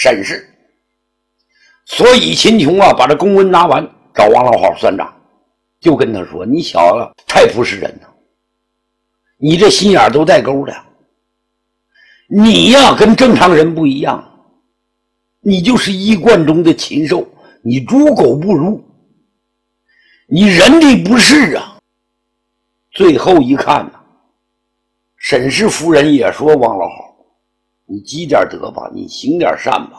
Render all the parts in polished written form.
沈氏。所以秦琼啊，把这公文拿完，找王老好算账，就跟他说：“你小子太不是人了，你这心眼都带钩的，你呀跟正常人不一样，你就是一贯中的禽兽，你猪狗不如，你人的不是啊。”最后一看呢，沈氏夫人也说：“王老好，你积点德吧，你行点善吧。”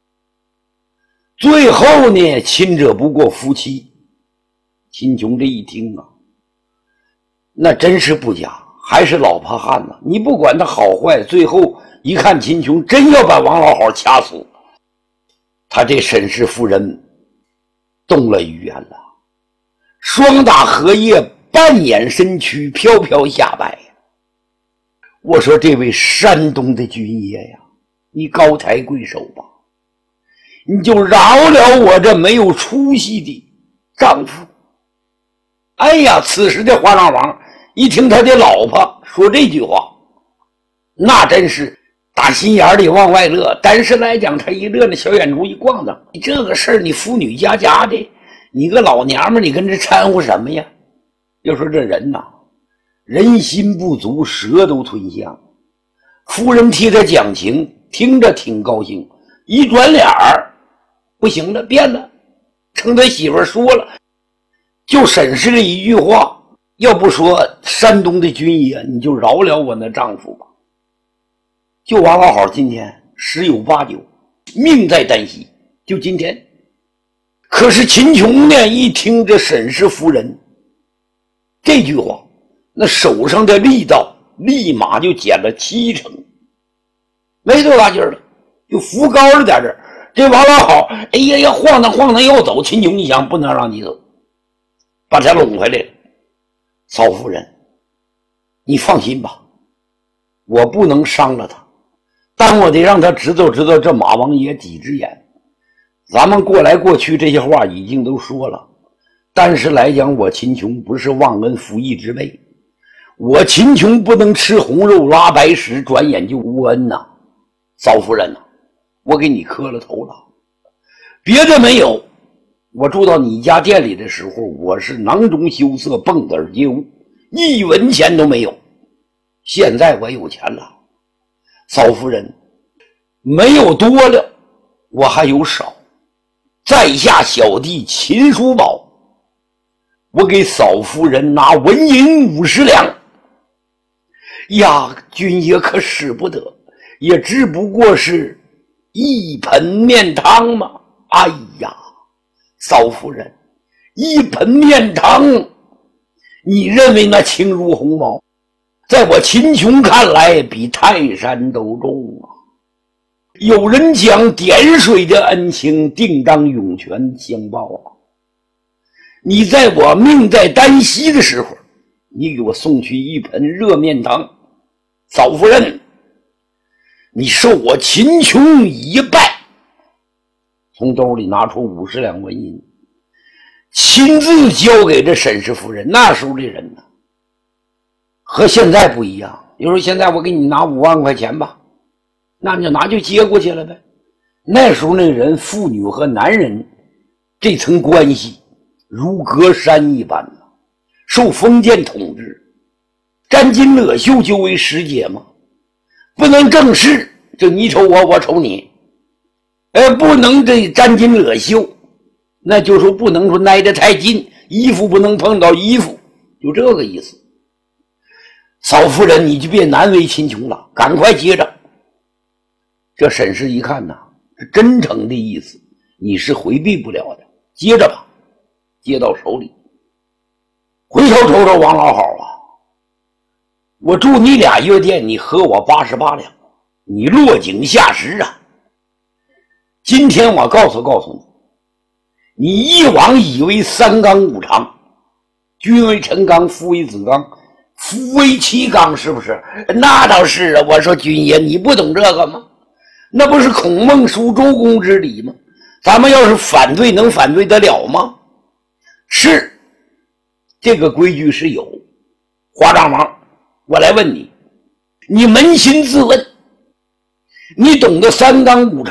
最后呢，亲者不过夫妻。秦琼这一听啊，那真是不假，还是老婆汉呢。你不管他好坏，最后一看秦琼真要把王老好掐死，他这沈氏夫人动了语言了，双大荷叶，半掩身躯，飘飘下拜。我说这位山东的军爷呀，你高抬贵手吧，你就饶了我这没有出息的丈夫。哎呀，此时的华章王一听他的老婆说这句话，那真是打心眼里往外乐。但是来讲，他一乐，那小眼珠一逛荡，你这个事儿你妇女家家的，你个老娘们你跟这掺和什么呀？要说这人呐，人心不足，蛇都吞象。夫人替他讲情，听着挺高兴，一转脸儿不行了，变了，称他媳妇儿说了，就沈氏的一句话，要不说山东的军爷，你就饶了我那丈夫吧。就王老好今天十有八九命在旦夕，就今天。可是秦琼呢，一听这沈氏夫人这句话，那手上的力道立马就减了70%，没多大劲儿了，就浮高了点儿。这王老好，哎呀呀，晃荡晃荡要走，秦琼一想，不能让你走，把他拢回来了。嫂夫人，你放心吧，我不能伤了他，但我得让他知道这马王爷抵制眼。咱们过来过去这些话已经都说了，但是来讲，我秦琼不是忘恩负义之辈，我秦琼不能吃红肉拉白屎，转眼就无恩呐。嫂夫人呐，我给你磕了头了，别的没有。我住到你家店里的时候，我是囊中羞涩，蹦子儿皆无，一文钱都没有。现在我有钱了，嫂夫人，没有多了，我还有少。在下小弟秦叔宝，我给嫂夫人拿纹银50两。呀，军爷可使不得，也只不过是一盆面汤嘛。哎呀，嫂夫人，一盆面汤，你认为那轻如鸿毛，在我秦琼看来比泰山都重啊。有人讲点水的恩情定当涌泉相报啊，你在我命在旦夕的时候，你给我送去一盆热面汤，嫂夫人，你受我秦琼一拜。从兜里拿出50两纹银，亲自交给这沈氏夫人。那时候的人呢，和现在不一样。比如说现在我给你拿5万块钱吧，那你就拿就接过去了呗。那时候那人，妇女和男人这层关系如隔山一般呢，受封建统治，沾襟勒袖就为师姐嘛，不能正视，就你瞅我，我瞅你，不能这沾襟勒袖，那就说不能说挨得太近，衣服不能碰到衣服，就这个意思。嫂夫人，你就别难为秦琼了，赶快接着。这沈氏一看呐，是真诚的意思，你是回避不了的，接着吧。接到手里，回头瞅瞅王老好啊，我住你俩月店，你和我88两，你落井下石啊。今天我告诉你，你以往以为3纲5常，君为臣纲，夫为子纲，夫为妻纲，是不是？那倒是啊。我说君爷，你不懂这个吗？那不是孔孟书周公之礼吗？咱们要是反对，能反对得了吗？是，这个规矩是有。华章王，我来问你，你扪心自问，你懂得3纲5常